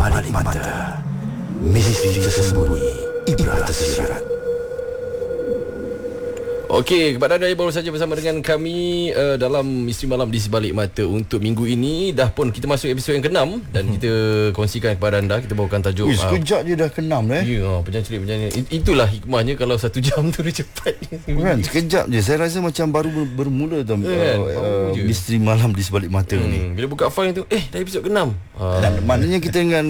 balik mata, misteri tersembunyi, ibrah tersirat. Okey, kepada anda yang baru saja bersama dengan kami dalam Misteri Malam di Sebalik Mata untuk minggu ini, dah pun kita masuk episod yang ke-6 dan kita kongsikan kepada anda, kita bawakan tajuk sekejap je dah ke-6 Ya, penyanyi. Itulah hikmahnya kalau 1 jam tu dia cepat. Kan, sekejap je. Saya rasa macam baru bermula tau, Misteri Malam di Sebalik Mata ni. Bila buka file tu, dah episod ke-6. Maknanya kita dengan